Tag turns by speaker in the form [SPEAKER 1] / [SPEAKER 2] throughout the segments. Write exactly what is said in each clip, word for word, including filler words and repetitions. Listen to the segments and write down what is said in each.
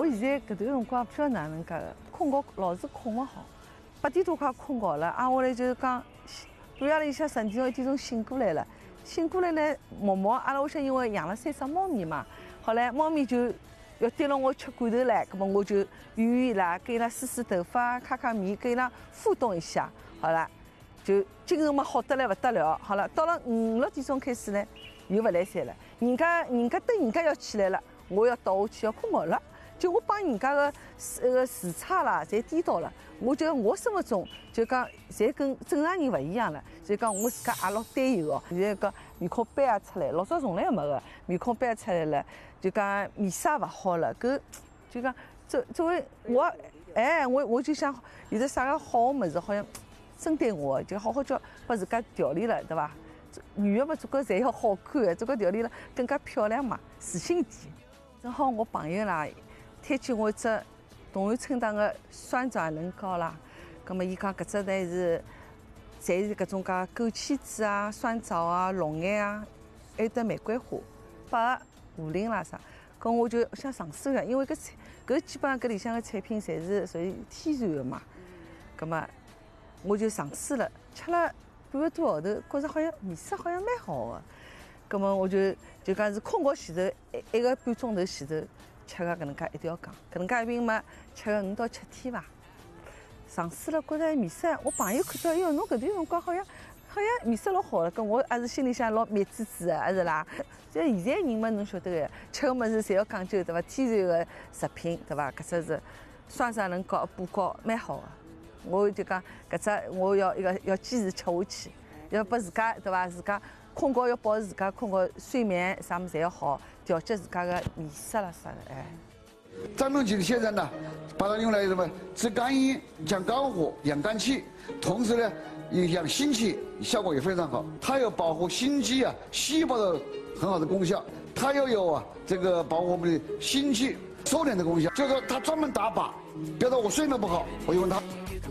[SPEAKER 1] 我现在搿段辰光不晓得哪能介个，困觉老是困勿好，八点多快困觉了，挨下来就是讲半夜里向十点钟一点钟醒过来了，醒过来呢，毛毛阿拉屋里向因为养了三只猫咪嘛，后来猫咪就要盯牢我吃罐头唻，葛么我就圆圆伊拉，给伊拉梳梳头发、揩揩面，给伊拉互动一下，好了，就精神嘛好得来不得了，好了，到了五六点钟开始呢，又勿来三了，人家人家等人家要起来了，我要倒下去要困觉了。就我帮人家个那个时差啦，侪颠倒了。我觉得我生活中就讲，侪跟正常人勿一样了。所以讲我自家也老担忧哦。现在讲面孔斑也出来，老早从来没个面孔斑出来了，就讲面色也勿好了。搿就讲作作为我，哎，我我就想有的啥个好个物事，好像针对我，就好好叫把自家调理了，对伐？女的嘛，总归侪要好看的，总归调理了更加漂亮嘛，自信点。正好我朋友啦。推荐我一只同安春堂的酸枣仁膏啦，葛么伊讲搿只呢是，侪是搿种介枸杞子啊、酸枣啊、龙眼啊，还有得玫瑰花、百合、茯苓啦啥，搿我就想尝试下，因为搿产搿基本上搿里向的产品侪是属于天然的嘛，葛么我就尝试了，吃了半个多号头，觉着好像面色好像蛮好的，葛么我就就讲是困觉前头一一个半钟头前头。吃个搿能介一条羹，搿能介一瓶嘛，吃个五到七天伐。尝试了，觉着面色，我朋友看到，哟，侬搿段辰光好像好像面色老好了，跟我还是心里向老美滋滋的，还是啦。就现在人嘛，侬晓得个，吃个物事侪要讲究，对伐？天然个食品，对伐？搿只是酸枣仁膏、补膏蛮好个。我就讲搿只我要一个要坚持吃下去，要拨自家对伐？自家困觉要保持自家困觉睡眠啥物事侪要好。调节自家的面色了啥的，哎。
[SPEAKER 2] 张仲景先生呢，把它用来什么治肝阴、降肝火、养肝气，同时呢，养心气，效果也非常好。它有保护心肌啊、细胞的很好的功效，它又有啊这个保护我们的心气收敛的功效。就是说它专门打靶，比如说我睡眠不好，我用它。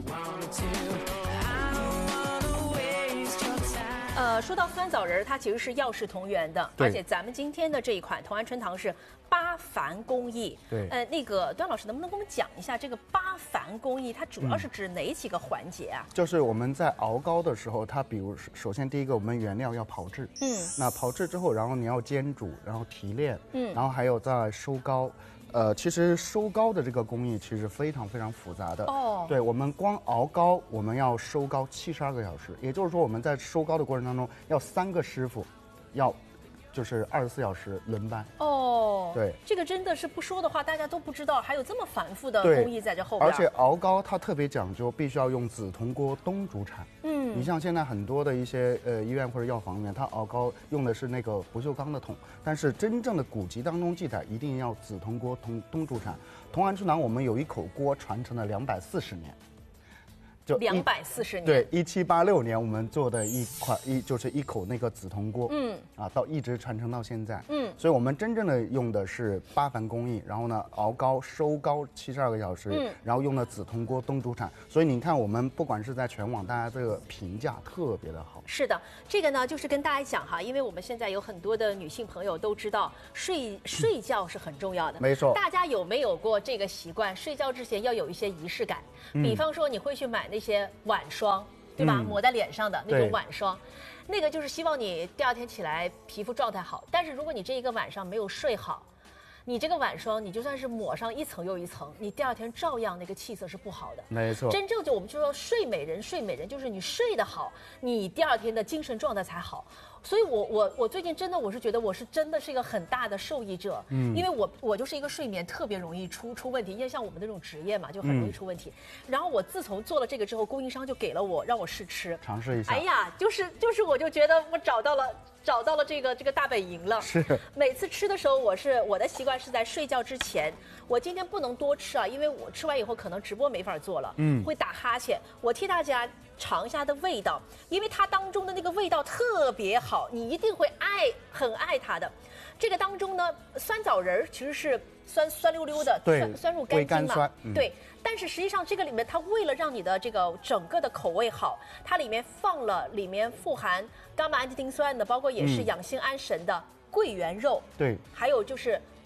[SPEAKER 3] 呃，说到酸枣仁，它其实是药食同源的，而且咱们今天的这一款同安春堂是八繁工艺。
[SPEAKER 4] 对，
[SPEAKER 3] 呃，那个段老师能不能跟我们讲一下这个八繁工艺，它主要是指哪几个环节啊？
[SPEAKER 4] 嗯、就是我们在熬膏的时候，它比如首先第一个，我们原料要炮制，
[SPEAKER 3] 嗯，
[SPEAKER 4] 那炮制之后，然后你要煎煮，然后提炼，
[SPEAKER 3] 嗯，
[SPEAKER 4] 然后还有再收膏。呃，其实收膏的这个工艺其实非常非常复杂的
[SPEAKER 3] 哦。
[SPEAKER 4] 对，我们光熬膏，我们要收膏七十二个小时，也就是说我们在收膏的过程当中，要三个师傅，要就是二十四小时轮班。
[SPEAKER 3] 哦，
[SPEAKER 4] 对，
[SPEAKER 3] 这个真的是不说的话，大家都不知道还有这么繁复的工艺在这后
[SPEAKER 4] 边。而且熬膏它特别讲究，必须要用紫铜锅东煮产。嗯，你像现在很多的一些呃医院或者药房里面，它熬膏用的是那个不锈钢的桶，但是真正的古籍当中记载，一定要紫铜锅东东煮产。同安春堂我们有一口锅传承了两百四十年。
[SPEAKER 3] 就两百四十年，
[SPEAKER 4] 对，一七八六年我们做的一款一就是一口那个紫铜锅，
[SPEAKER 3] 嗯，
[SPEAKER 4] 啊，到一直传承到现在，
[SPEAKER 3] 嗯，
[SPEAKER 4] 所以我们真正的用的是八繁工艺，然后呢熬膏收膏七十二个小时，
[SPEAKER 3] 嗯，
[SPEAKER 4] 然后用的紫铜锅东煮产，所以你看我们不管是在全网，大家这个评价特别的好。
[SPEAKER 3] 是的，这个呢就是跟大家讲哈，因为我们现在有很多的女性朋友都知道睡睡觉是很重要的，
[SPEAKER 4] 没错。
[SPEAKER 3] 大家有没有过这个习惯？睡觉之前要有一些仪式感，
[SPEAKER 4] 嗯、
[SPEAKER 3] 比方说你会去买那些晚霜，对吧？嗯、抹在脸上的那种晚霜，那个就是希望你第二天起来皮肤状态好。但是如果你这一个晚上没有睡好，你这个晚霜，你就算是抹上一层又一层，你第二天照样那个气色是不好的。
[SPEAKER 4] 没错，
[SPEAKER 3] 真正就我们就说睡美人，睡美人就是你睡得好，你第二天的精神状态才好。所以我我我最近真的我是觉得我是真的是一个很大的受益者，嗯，因为我我就是一个睡眠特别容易出出问题，因为像我们这种职业嘛，就很容易出问题。嗯、然后我自从做了这个之后，供应商就给了我让我试吃，
[SPEAKER 4] 尝试一下。
[SPEAKER 3] 哎呀，就是就是我就觉得我找到了。找到了这个这个大本营了。
[SPEAKER 4] 是。
[SPEAKER 3] 每次吃的时候，我是我的习惯是在睡觉之前。我今天不能多吃啊，因为我吃完以后可能直播没法做了，嗯，会打哈欠。我替大家尝一下它的味道，因为它当中的那个味道特别好，你一定会爱很爱它的。这个当中呢，酸枣仁其实是酸酸溜溜的，酸酸入肝经嘛，
[SPEAKER 4] 嗯、
[SPEAKER 3] 对。但是实际上这个里面，它为了让你的这个整个的口味好，它里面放了里面富含伽马氨基丁酸的，包括也是养心安神的桂圆肉，
[SPEAKER 4] 对，
[SPEAKER 3] 还有就是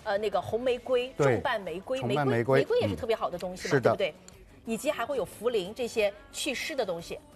[SPEAKER 3] 呃那个红玫瑰、重瓣玫瑰，
[SPEAKER 4] 重瓣玫瑰
[SPEAKER 3] 玫瑰也是特别好的东西嘛，对不对？以及还会有茯苓这些祛湿的东西。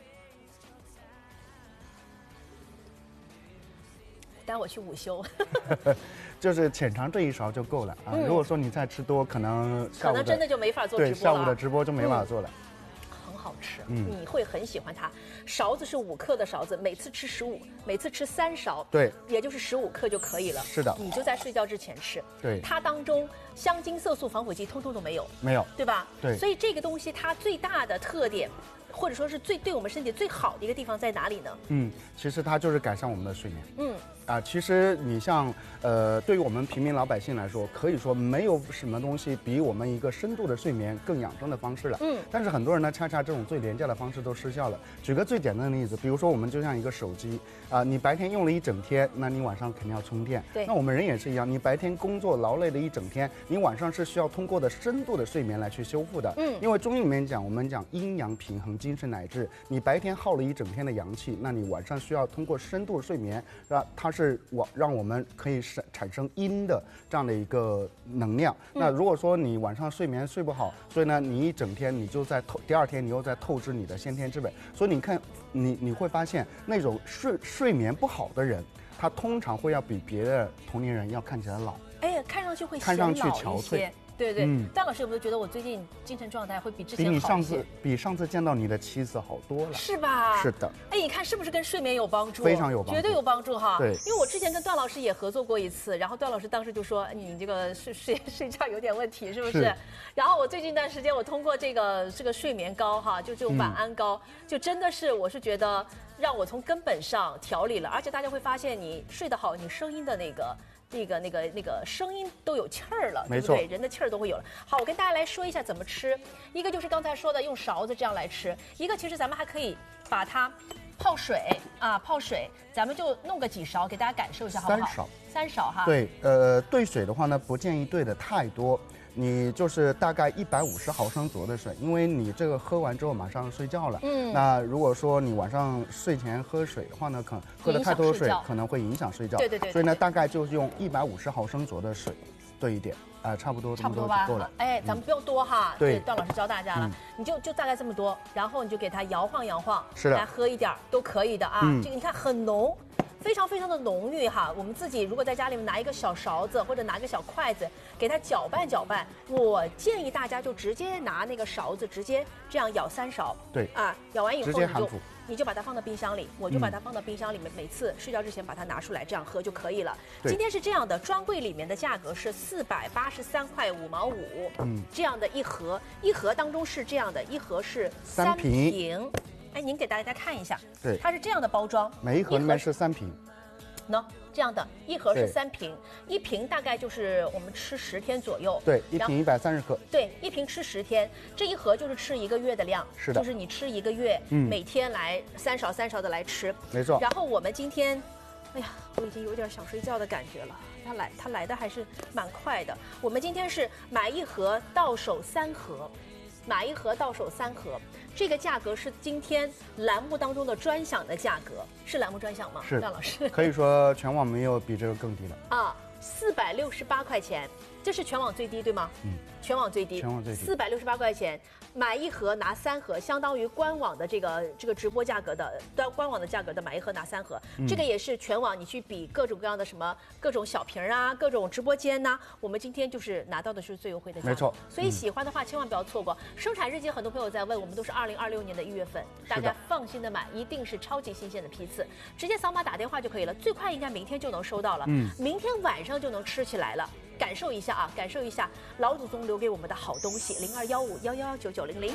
[SPEAKER 3] 待会儿去午休，
[SPEAKER 4] 就是浅尝这一勺就够了啊。嗯、如果说你再吃多，可能
[SPEAKER 3] 可能真的就没法做直播了。
[SPEAKER 4] 对，下午的直播就没法做了。
[SPEAKER 3] 嗯、很好吃，嗯、你会很喜欢它。勺子是五克的勺子，每次吃十五，每次吃三勺，
[SPEAKER 4] 对，
[SPEAKER 3] 也就是十五克就可以了。
[SPEAKER 4] 是的，
[SPEAKER 3] 你就在睡觉之前吃。
[SPEAKER 4] 对，
[SPEAKER 3] 它当中香精、色素、防腐剂通通都没有，
[SPEAKER 4] 没有，
[SPEAKER 3] 对吧？
[SPEAKER 4] 对，
[SPEAKER 3] 所以这个东西它最大的特点，或者说是最对我们身体最好的一个地方在哪里呢？
[SPEAKER 4] 嗯，其实它就是改善我们的睡眠。
[SPEAKER 3] 嗯。
[SPEAKER 4] 啊，其实你像，呃，对于我们平民老百姓来说，可以说没有什么东西比我们一个深度的睡眠更养生的方式了。嗯。但是很多人呢，恰恰这种最廉价的方式都失效了。举个最简单的例子，比如说我们就像一个手机，啊、呃，你白天用了一整天，那你晚上肯定要充电。
[SPEAKER 3] 对。
[SPEAKER 4] 那我们人也是一样，你白天工作劳累了一整天，你晚上是需要通过的深度的睡眠来去修复的。嗯。因为中医里面讲，我们讲阴阳平衡，精神乃至。你白天耗了一整天的阳气，那你晚上需要通过深度睡眠，让它是我让我们可以产生阴的这样的一个能量。嗯、那如果说你晚上睡眠睡不好，所以呢，你一整天你就在透，第二天你又在透支你的先天之本。所以你看，你你会发现那种睡睡眠不好的人，他通常会要比别的同龄人要看起来老。
[SPEAKER 3] 哎呀，看上去会
[SPEAKER 4] 看上去憔悴。
[SPEAKER 3] 对对，嗯、段老师有没有觉得我最近精神状态会比之前好一些？
[SPEAKER 4] 比你上次比上次见到你的妻子好多了，
[SPEAKER 3] 是吧？
[SPEAKER 4] 是的。
[SPEAKER 3] 哎，你看是不是跟睡眠有帮助？
[SPEAKER 4] 非常有帮助，
[SPEAKER 3] 绝对有帮助哈。
[SPEAKER 4] 对，
[SPEAKER 3] 因为我之前跟段老师也合作过一次，然后段老师当时就说你这个睡睡睡觉有点问题，是不是？是。然后我最近一段时间我通过这个这个睡眠膏哈，就这种晚安膏，嗯、就真的是我是觉得让我从根本上调理了，而且大家会发现你睡得好，你声音的那个。那个、那个、那个声音都有气儿了，对不对？人的气儿都会有了。好，我跟大家来说一下怎么吃。一个就是刚才说的用勺子这样来吃，一个其实咱们还可以把它泡水啊，泡水，咱们就弄个几勺给大家感受一下，好不好？
[SPEAKER 4] 三勺，
[SPEAKER 3] 三勺哈。
[SPEAKER 4] 对，呃，兑水的话呢，不建议兑的太多。你就是大概一百五十毫升左右的水，因为你这个喝完之后马上睡觉了。嗯。那如果说你晚上睡前喝水的话呢，可能喝的太多的水可能会影响睡觉。
[SPEAKER 3] 对对 对, 对。
[SPEAKER 4] 所以呢，大概就是用一百五十毫升左右的水兑一点，啊、呃，差不多这么多就够了。
[SPEAKER 3] 哎，咱们不用多哈。
[SPEAKER 4] 嗯、对。
[SPEAKER 3] 段老师教大家了，嗯、你就就大概这么多，然后你就给它摇晃摇晃，
[SPEAKER 4] 是的，
[SPEAKER 3] 来喝一点都可以的啊。嗯、这个你看很浓。非常非常的浓郁哈，我们自己如果在家里面拿一个小勺子或者拿个小筷子，给它搅拌搅拌。我建议大家就直接拿那个勺子，直接这样舀三勺。
[SPEAKER 4] 对
[SPEAKER 3] 啊，舀完以后
[SPEAKER 4] 你就
[SPEAKER 3] 你就把它放到冰箱里，我就把它放到冰箱里面，嗯、每次睡觉之前把它拿出来，这样喝就可以了。今天是这样的，专柜里面的价格是四百八十三块五毛五，嗯，这样的一盒，一盒当中是这样的，一盒是三瓶。哎，您给大家看一下，
[SPEAKER 4] 对，
[SPEAKER 3] 它是这样的包装，
[SPEAKER 4] 每一盒里面是三瓶，
[SPEAKER 3] 喏，这样的一盒是三瓶，一瓶大概就是我们吃十天左右，
[SPEAKER 4] 对，一瓶一百三十克，
[SPEAKER 3] 对，一瓶吃十天，这一盒就是吃一个月的量，
[SPEAKER 4] 是的，
[SPEAKER 3] 就是你吃一个月，嗯，每天来三勺三勺的来吃，
[SPEAKER 4] 没错。
[SPEAKER 3] 然后我们今天，哎呀，我已经有点想睡觉的感觉了，它来它来的还是蛮快的。我们今天是买一盒到手三盒。买一盒到手三盒，这个价格是今天栏目当中的专享的价格，是栏目专享吗？
[SPEAKER 4] 是，
[SPEAKER 3] 段老师
[SPEAKER 4] 可以说全网没有比这个更低的
[SPEAKER 3] 啊，四百六十八块钱，这是全网最低对吗？嗯，全网最低，
[SPEAKER 4] 全网最低，
[SPEAKER 3] 四百六十八块钱买一盒拿三盒，相当于官网的这个这个直播价格的，端官网的价格的买一盒拿三盒，嗯、这个也是全网你去比各种各样的什么各种小瓶啊，各种直播间呐、啊，我们今天就是拿到的是最优惠的价格，
[SPEAKER 4] 没错。
[SPEAKER 3] 所以喜欢的话千万不要错过。嗯、生产日期很多朋友在问，我们都是二零二六年的一月份，大家放心的买，一定是超级新鲜的批次，直接扫码打电话就可以了，最快应该明天就能收到了，嗯，明天晚上就能吃起来了。感受一下啊，感受一下老祖宗留给我们的好东西，零二幺五幺幺幺九九零零。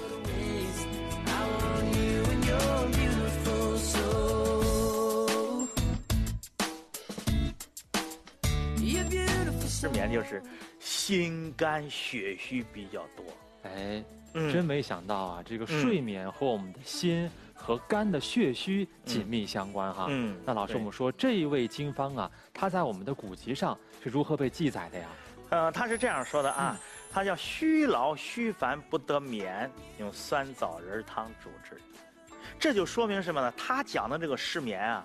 [SPEAKER 5] 失眠就是心肝血虚比较多，
[SPEAKER 6] 哎，嗯、真没想到啊，这个睡眠和我们的心和肝的血虚紧密相关哈。嗯，那老师，我们说这一味经方啊，它在我们的古籍上是如何被记载的呀？
[SPEAKER 5] 呃，他是这样说的啊，他叫虚劳虚烦不得眠，用酸枣仁汤主之。这就说明什么呢？他讲的这个失眠啊，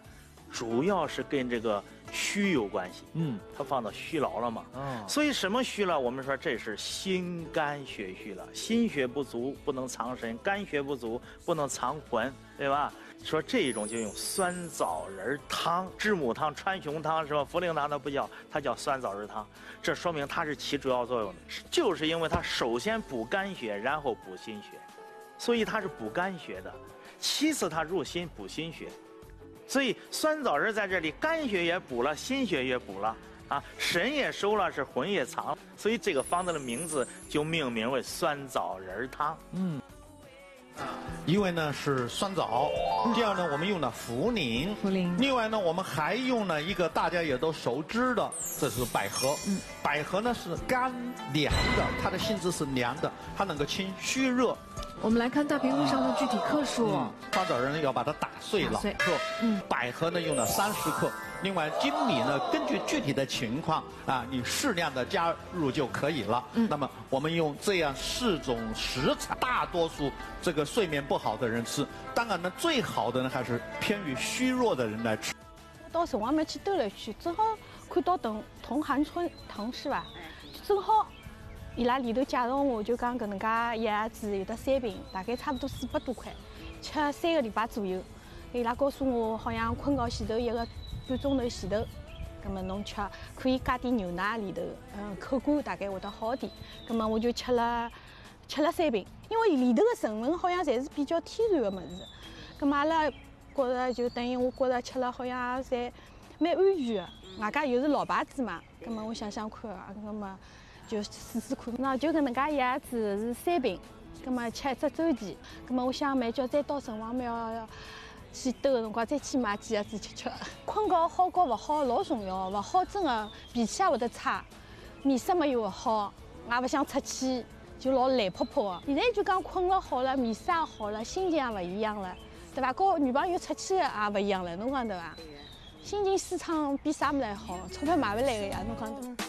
[SPEAKER 5] 主要是跟这个虚有关系。嗯，它放到虚劳了嘛。哦，所以什么虚了？我们说这是心肝血虚了，心血不足不能藏神，肝血不足不能藏魂，对吧？说这种就用酸枣仁汤、知母汤、川芎汤是吧？茯苓汤它不叫，它叫酸枣仁汤。这说明它是起主要作用的，就是因为它首先补肝血，然后补心血，所以它是补肝血的。其次它入心补心血，所以酸枣仁在这里肝血也补了，心血也补了啊，神也收了，是魂也藏了，所以这个方子的名字就命名为酸枣仁汤。嗯。
[SPEAKER 7] 一位呢是酸枣，第二呢我们用了茯苓，茯苓。另外呢我们还用了一个大家也都熟知的，这是百合。嗯，百合呢是甘凉的，它的性质是凉的，它能够清虚热。
[SPEAKER 8] 我们来看大屏幕上的具体克数。嗯、
[SPEAKER 7] 酸枣仁呢要把它打碎了克，嗯，百合呢用了三十克。另外粳米呢，根据具体的情况啊，你适量的加入就可以了。嗯，那么我们用这样四种食材，大多数这个睡眠不好的人吃，当然呢，最好的呢还是偏于虚弱的人来吃。
[SPEAKER 9] 到城隍庙去兜了一圈，正好看到同同寒春堂是吧？正好伊拉里头介绍我，就讲搿能介一盒子有得三瓶，大概差不多四百多块，吃三个礼拜左右。伊拉告诉我，好像困觉前头一个半钟头前头，葛么侬吃可以加点牛奶里头，嗯，口感大概会得好点。葛么我就吃了吃了三瓶，因为里头的成分好像侪是比较天然的物事。葛么阿拉觉着就等于我觉着吃了好像侪蛮安全的，外加又是老牌子嘛。葛么我想想看啊，葛么就试试看。那就搿能介一盒子是三瓶，葛么吃一只周期。葛么我想蛮叫再到城隍庙去兜个辰光再去买几盒子吃吃。困觉好觉勿好老重要，勿好真的脾气也会得差，面色嘛又勿好，也勿想出去，就老懒泡泡的。现在就讲困了好了，面色也好了，心情也勿一样了，对伐？跟女朋友出去也勿一样了，侬讲对伐？心情舒畅比啥物事还好，钞票买勿来个呀，侬讲对伐？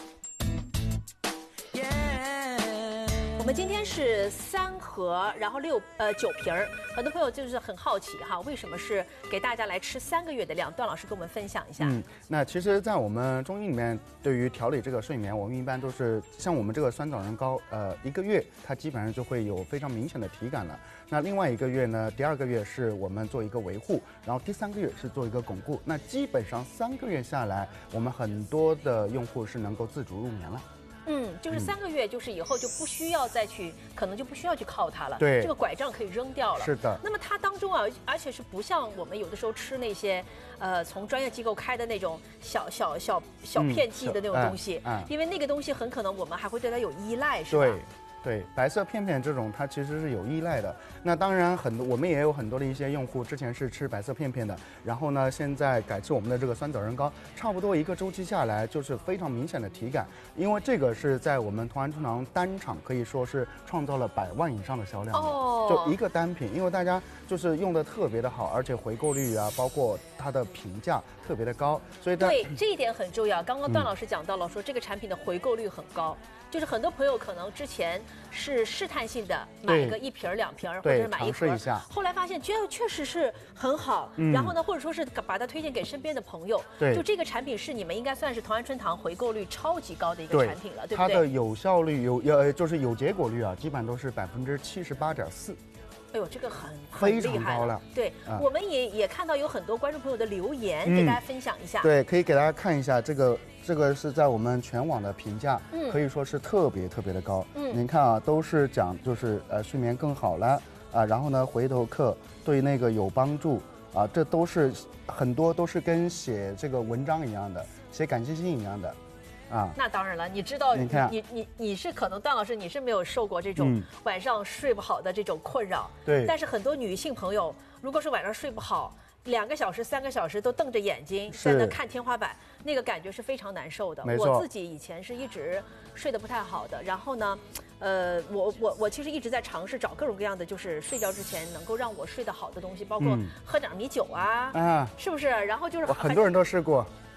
[SPEAKER 3] 我们今天是三盒，然后六呃九瓶儿，很多朋友就是很好奇哈，为什么是给大家来吃三个月的量？段老师跟我们分享一下。
[SPEAKER 4] 嗯，那其实，在我们中医里面，对于调理这个睡眠，我们一般都是像我们这个酸枣仁膏，呃，一个月它基本上就会有非常明显的体感了。那另外一个月呢，第二个月是我们做一个维护，然后第三个月是做一个巩固。那基本上三个月下来，我们很多的用户是能够自主入眠了。
[SPEAKER 3] 嗯，就是三个月，就是以后就不需要再去，可能就不需要去靠它了。
[SPEAKER 4] 对，
[SPEAKER 3] 这个拐杖可以扔掉了。
[SPEAKER 4] 是的。
[SPEAKER 3] 那么它当中啊，而且是不像我们有的时候吃那些，呃，从专业机构开的那种小小小小片剂的那种东西，嗯嗯、因为那个东西很可能我们还会对它有依赖，是吧？
[SPEAKER 4] 对。对，白色片片这种它其实是有依赖的。那当然很多我们也有很多的一些用户之前是吃白色片片的，然后呢现在改吃我们的这个酸枣仁膏，差不多一个周期下来就是非常明显的体感，因为这个是在我们同安春堂单场可以说是创造了百万以上的销量的，哦，就一个单品，因为大家就是用的特别的好，而且回购率啊，包括它的评价特别的高，所以
[SPEAKER 3] 对这一点很重要。刚刚段老师讲到了，说这个产品的回购率很高。就是很多朋友可能之前是试探性的买个一瓶儿两瓶儿，或者是买一盒，后来发现觉得确实是很好，嗯、然后呢，或者说是把它推荐给身边的朋友。对，就这个产品是你们应该算是同安春堂回购率超级高的一个产品了，对不对？
[SPEAKER 4] 它的有效率有呃就是有结果率啊，基本上都是百分之七十八点四。
[SPEAKER 3] 哎呦，这个很
[SPEAKER 4] 非常高了。
[SPEAKER 3] 对，嗯、我们也也看到有很多观众朋友的留言，嗯、给大家分享一下。
[SPEAKER 4] 对，可以给大家看一下这个。这个是在我们全网的评价，嗯，可以说是特别特别的高。嗯，您看啊，都是讲就是呃睡眠更好了啊，然后呢回头客对那个有帮助啊，这都是很多都是跟写这个文章一样的，写感谢信一样的。啊，
[SPEAKER 3] 那当然了，你知道，
[SPEAKER 4] 你看，
[SPEAKER 3] 你你你是可能段老师你是没有受过这种晚上睡不好的这种困扰，
[SPEAKER 4] 对、嗯。
[SPEAKER 3] 但是很多女性朋友，如果是晚上睡不好，两个小时、三个小时都瞪着眼睛在那看天花板，那个感觉是非常难受的。我自己以前是一直睡得不太好的，然后呢，呃，我我我其实一直在尝试找各种各样的，就是睡觉之前能够让我睡得好的东西，包括喝点米酒啊，啊，是不是？然后就是
[SPEAKER 4] 很多人都试过。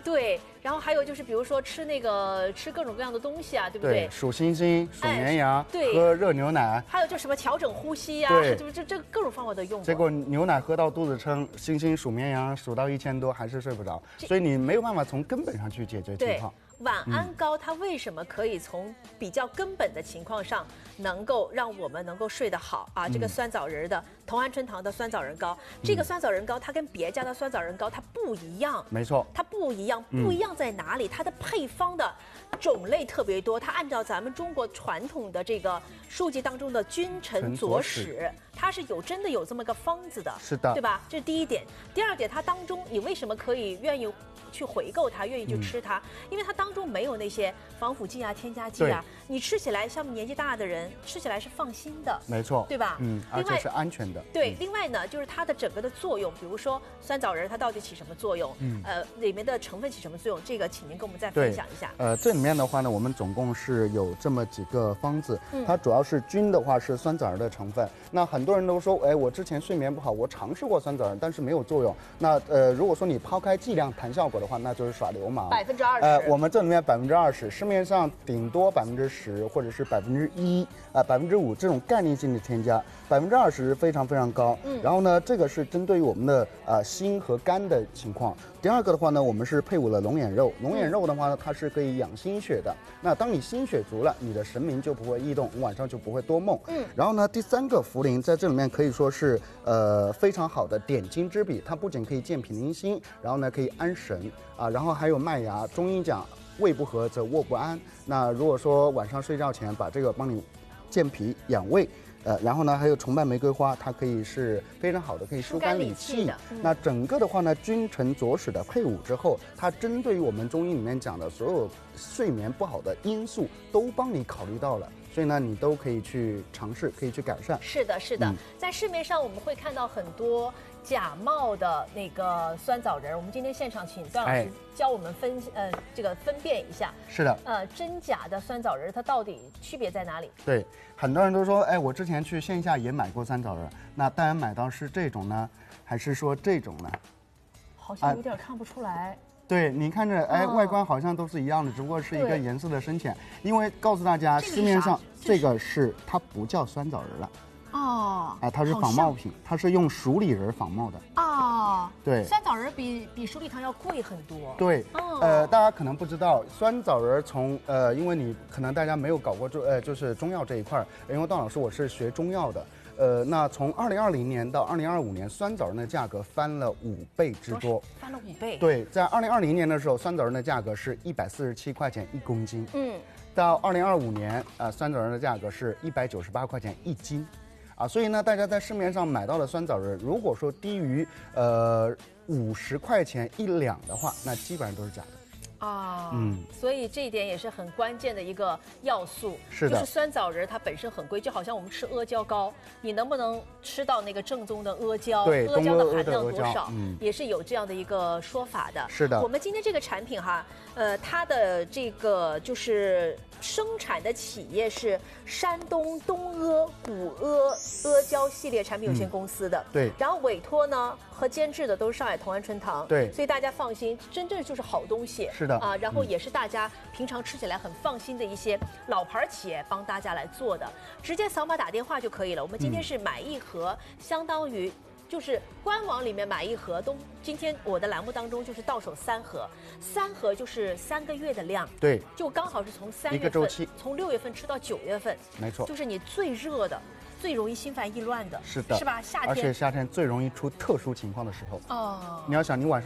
[SPEAKER 3] 对，然后还有就是比如说吃那个吃各种各样的东西啊，对不对？
[SPEAKER 4] 对，数星星、数绵羊，
[SPEAKER 3] 哎、对，
[SPEAKER 4] 喝热牛奶，
[SPEAKER 3] 还有就什么调整呼吸呀、
[SPEAKER 4] 啊，
[SPEAKER 3] 就是这这各种方法都用过。
[SPEAKER 4] 结果牛奶喝到肚子撑，星星数绵羊数到一千多还是睡不着，所以你没有办法从根本上去解决情况。
[SPEAKER 3] 晚安膏它为什么可以从比较根本的情况上能够让我们能够睡得好啊？这个酸枣仁的同安春堂的酸枣仁膏，这个酸枣仁膏它跟别家的酸枣仁膏它不一样，
[SPEAKER 4] 没错，
[SPEAKER 3] 它不一样，不一样在哪里？它的配方的种类特别多，它按照咱们中国传统的这个书籍当中的君臣佐使，它是有真的有这么个方子的，
[SPEAKER 4] 是的，
[SPEAKER 3] 对吧？这是第一点。第二点，它当中你为什么可以愿意去回购它，愿意去吃它？嗯、因为它当中没有那些防腐剂啊、添加剂啊，你吃起来像年纪大的人吃起来是放心的，
[SPEAKER 4] 没错，
[SPEAKER 3] 对吧？
[SPEAKER 4] 嗯，而且是安全的。
[SPEAKER 3] 对，
[SPEAKER 4] 嗯、
[SPEAKER 3] 另外呢，就是它的整个的作用，比如说酸枣仁它到底起什么作用？嗯，呃，里面的成分起什么作用？这个请您跟我们再分享一下。
[SPEAKER 4] 呃，这里面的话呢，我们总共是有这么几个方子，嗯、它主要是菌的话是酸枣仁的成分。那很多人都说，哎，我之前睡眠不好，我尝试过酸枣仁，但是没有作用。那呃，如果说你抛开剂量谈效果的话，那就是耍流氓。
[SPEAKER 3] 百分之二十。
[SPEAKER 4] 呃，我们这里面百分之二十，市面上顶多百分之十或者是百分之一啊百分之五这种概念性的添加，百分之二十非常非常高。嗯。然后呢，这个是针对于我们的呃心和肝的情况。第二个的话呢，我们是配伍了龙眼肉。龙眼肉的话呢，它是可以养心血的。那当你心血足了，你的神明就不会异动，晚上就不会多梦。嗯。然后呢，第三个茯苓在这里面可以说是呃非常好的点睛之笔，它不仅可以健脾宁心，然后呢可以安神啊，然后还有麦芽。中医讲胃不和则卧不安。那如果说晚上睡觉前把这个帮你健脾养胃。呃，然后呢，还有崇拜玫瑰花，它可以是非常好的，可以疏肝理气的。嗯、那整个的话呢，君臣佐使的配伍之后，它针对于我们中医里面讲的所有睡眠不好的因素，都帮你考虑到了。所以呢，你都可以去尝试，可以去改善。
[SPEAKER 3] 是的，是的，嗯、在市面上我们会看到很多假冒的那个酸枣仁。我们今天现场请段老师教我们分、哎、呃这个分辨一下。
[SPEAKER 4] 是的。
[SPEAKER 3] 呃，真假的酸枣仁它到底区别在哪里？
[SPEAKER 4] 对，很多人都说，哎，我之前去线下也买过酸枣仁，那当然买到是这种呢，还是说这种呢？
[SPEAKER 3] 好像有点看不出来。啊
[SPEAKER 4] 对，你看着，哎，外观好像都是一样的，只不过是一个颜色的深浅。因为告诉大家，市面上这个是它不叫酸枣仁了。哦。哎，它是仿冒品，它是用熟李仁仿冒的。
[SPEAKER 3] 哦。
[SPEAKER 4] 对。
[SPEAKER 3] 酸枣仁比比熟李糖要贵很多。
[SPEAKER 4] 对。哦。呃，大家可能不知道，酸枣仁从呃，因为你可能大家没有搞过中呃，就是中药这一块，因为段老师我是学中药的。呃，那从二零二零年到二零二五年，酸枣仁的价格翻了五倍之多，
[SPEAKER 3] 翻了五倍。
[SPEAKER 4] 对，在二零二零年的时候，酸枣仁的价格是一百四十七块钱一公斤，嗯，到二零二五年，啊、呃，酸枣仁的价格是一百九十八块钱一斤，啊，所以呢，大家在市面上买到的酸枣仁，如果说低于呃五十块钱一两的话，那基本上都是假的。
[SPEAKER 3] 啊，嗯，所以这一点也是很关键的一个要素，
[SPEAKER 4] 是的，
[SPEAKER 3] 就是酸枣仁它本身很贵，就好像我们吃阿胶糕，你能不能吃到那个正宗的阿胶？
[SPEAKER 4] 对，
[SPEAKER 3] 阿胶的含量多少？
[SPEAKER 4] 嗯，
[SPEAKER 3] 也是有这样的一个说法的。
[SPEAKER 4] 是的，
[SPEAKER 3] 我们今天这个产品哈，呃，它的这个就是生产的企业是山东东阿古阿阿胶系列产品有限公司的，
[SPEAKER 4] 嗯、对，
[SPEAKER 3] 然后委托呢和监制的都是上海同安春堂，
[SPEAKER 4] 对，
[SPEAKER 3] 所以大家放心，真正就是好东西。
[SPEAKER 4] 是的
[SPEAKER 3] 啊，然后也是大家平常吃起来很放心的一些老牌企业帮大家来做的，直接扫码打电话就可以了。我们今天是买一盒，嗯、相当于就是官网里面买一盒，都今天我的栏目当中就是到手三盒，三盒就是三个月的量，
[SPEAKER 4] 对，
[SPEAKER 3] 就刚好是从三月份
[SPEAKER 4] 一个周期，
[SPEAKER 3] 从六月份吃到九月份，
[SPEAKER 4] 没错，
[SPEAKER 3] 就是你最热的。最容易心烦意乱的，
[SPEAKER 4] 是的，
[SPEAKER 3] 是吧？夏天，
[SPEAKER 4] 而且夏天最容易出特殊情况的时候。哦，你要想，你晚上。